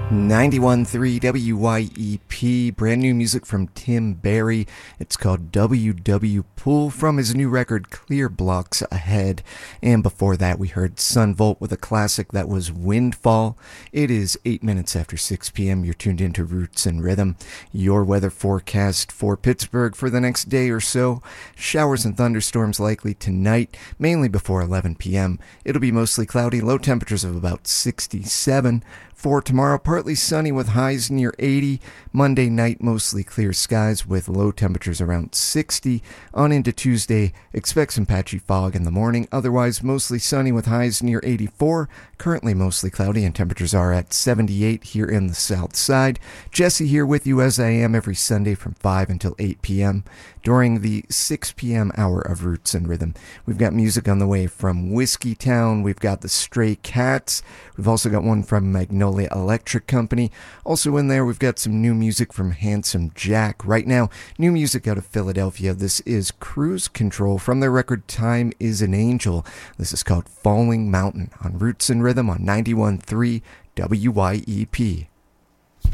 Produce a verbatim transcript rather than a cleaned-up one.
ninety-one point three W Y E P, brand new music from Tim Barry. It's called W W Pool from his new record Clear Blocks Ahead. And before that we heard Sunvolt with a classic that was Windfall. It is eight minutes after six p.m. You're tuned into Roots and Rhythm. Your weather forecast for Pittsburgh for the next day or so. Showers and thunderstorms likely tonight, mainly before eleven p.m. It'll be mostly cloudy, low temperatures of about sixty-seven. For tomorrow, partly sunny with highs near eighty. Monday night, mostly clear skies with low temperatures around sixty. On into Tuesday, expect some patchy fog in the morning. Otherwise, mostly sunny with highs near eighty-four. Currently mostly cloudy and temperatures are at seventy-eight here in the south side. Jesse here with you as I am every Sunday from five until eight p.m. During the six p.m. hour of Roots and Rhythm, we've got music on the way from Whiskey Town. We've got the Stray Cats. We've also got one from Magnolia Electric Company. Also in there, we've got some new music from Handsome Jack. Right now, new music out of Philadelphia. This is Cruise Control from their record Time is an Angel. This is called Falling Mountain on Roots and Rhythm on ninety-one point three W Y E P.